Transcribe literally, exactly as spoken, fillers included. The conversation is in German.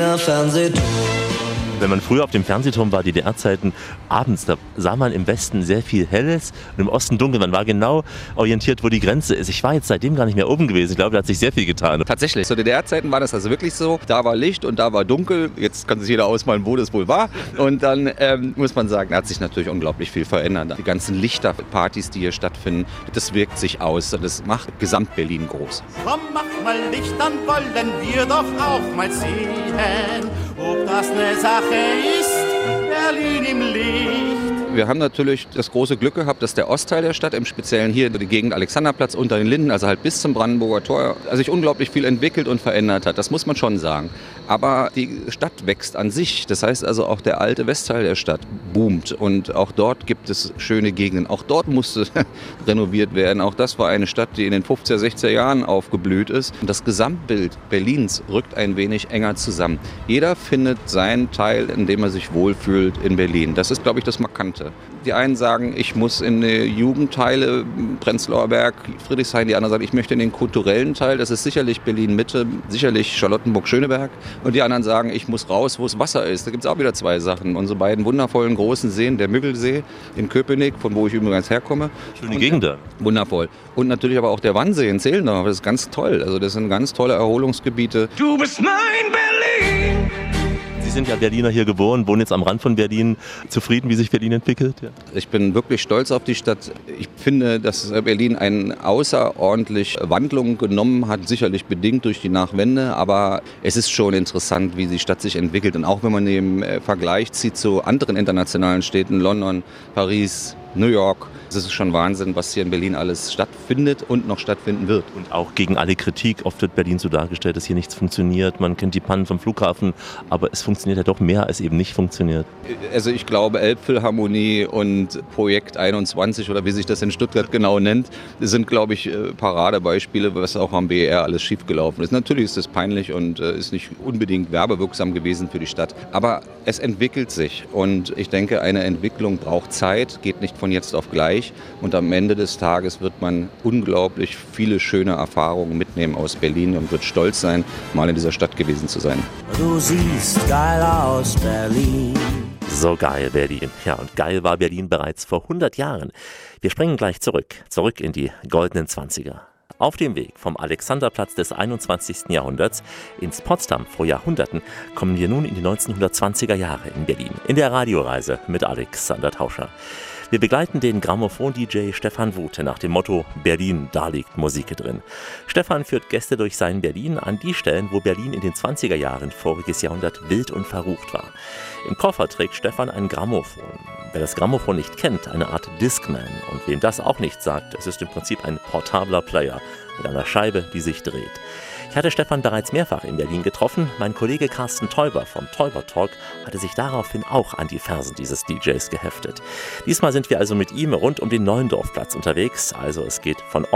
Fernsehturm. Wenn man früher auf dem Fernsehturm war, D D R-Zeiten, abends, da sah man im Westen sehr viel Helles und im Osten dunkel. Man war genau orientiert, wo die Grenze ist. Ich war jetzt seitdem gar nicht mehr oben gewesen. Ich glaube, da hat sich sehr viel getan. Tatsächlich, zu D D R-Zeiten war das also wirklich so. Da war Licht und da war dunkel. Jetzt kann sich jeder ausmalen, wo das wohl war. Und dann ähm, muss man sagen, hat sich natürlich unglaublich viel verändert. Die ganzen Lichterpartys, die hier stattfinden, das wirkt sich aus. Das macht Gesamt-Berlin groß. Komm, mach mal Licht, dann wollen wir doch auch mal sehen, ob das eine Sache ist, Berlin im Licht. Wir haben natürlich das große Glück gehabt, dass der Ostteil der Stadt, im Speziellen hier die Gegend Alexanderplatz unter den Linden, also halt bis zum Brandenburger Tor, also sich unglaublich viel entwickelt und verändert hat. Das muss man schon sagen. Aber die Stadt wächst an sich. Das heißt also auch der alte Westteil der Stadt boomt. Und auch dort gibt es schöne Gegenden. Auch dort musste renoviert werden. Auch das war eine Stadt, die in den fünfziger, sechziger Jahren aufgeblüht ist. Und das Gesamtbild Berlins rückt ein wenig enger zusammen. Jeder findet seinen Teil, in dem er sich wohlfühlt in Berlin. Das ist, glaube ich, das Markante. Die einen sagen, ich muss in die Jugendteile, Prenzlauer Berg, Friedrichshain. Die anderen sagen, ich möchte in den kulturellen Teil. Das ist sicherlich Berlin-Mitte, sicherlich Charlottenburg-Schöneberg. Und die anderen sagen, ich muss raus, wo es Wasser ist. Da gibt es auch wieder zwei Sachen. Unsere beiden wundervollen großen Seen, der Müggelsee in Köpenick, von wo ich übrigens herkomme. Schöne Gegend da. Wundervoll. Und natürlich aber auch der Wannsee in Zehlendorf. Das ist ganz toll. Also das sind ganz tolle Erholungsgebiete. Du bist mein Berlin! Sie sind ja Berliner, hier geboren, wohnen jetzt am Rand von Berlin. Zufrieden, wie sich Berlin entwickelt? Ja. Ich bin wirklich stolz auf die Stadt. Ich finde, dass Berlin eine außerordentlich Wandlung genommen hat, sicherlich bedingt durch die Nachwende, aber es ist schon interessant, wie die Stadt sich entwickelt. Und auch wenn man den Vergleich zieht zu anderen internationalen Städten, London, Paris, New York, es ist schon Wahnsinn, was hier in Berlin alles stattfindet und noch stattfinden wird. Und auch gegen alle Kritik, oft wird Berlin so dargestellt, dass hier nichts funktioniert. Man kennt die Pannen vom Flughafen, aber es funktioniert ja doch mehr, als eben nicht funktioniert. Also ich glaube, Elbphilharmonie und Projekt einundzwanzig oder wie sich das in Stuttgart genau nennt, sind, glaube ich, Paradebeispiele, was auch am B E R alles schiefgelaufen ist. Natürlich ist das peinlich und ist nicht unbedingt werbewirksam gewesen für die Stadt, aber es entwickelt sich und ich denke, eine Entwicklung braucht Zeit, geht nicht von jetzt auf gleich. Und am Ende des Tages wird man unglaublich viele schöne Erfahrungen mitnehmen aus Berlin und wird stolz sein, mal in dieser Stadt gewesen zu sein. Du siehst geil aus, Berlin. So geil Berlin. Ja, und geil war Berlin bereits vor hundert Jahren. Wir springen gleich zurück, zurück in die goldenen Zwanziger. Auf dem Weg vom Alexanderplatz des einundzwanzigsten Jahrhunderts ins Potsdam vor Jahrhunderten kommen wir nun in die neunzehnhundertzwanziger Jahre in Berlin. In der Radioreise mit Alexander Tauscher. Wir begleiten den Grammophon-D J Stefan Wute nach dem Motto Berlin, da liegt Musik drin. Stefan führt Gäste durch sein Berlin an die Stellen, wo Berlin in den zwanziger Jahren voriges Jahrhundert wild und verrucht war. Im Koffer trägt Stefan ein Grammophon. Wer das Grammophon nicht kennt, eine Art Discman. Und wem das auch nicht sagt, es ist im Prinzip ein portabler Player mit einer Scheibe, die sich dreht. Ich hatte Stefan bereits mehrfach in Berlin getroffen. Mein Kollege Carsten Teuber vom Teuber Talk hatte sich daraufhin auch an die Fersen dieses D Js geheftet. Diesmal sind wir also mit ihm rund um den Neuendorfplatz unterwegs. Also es geht von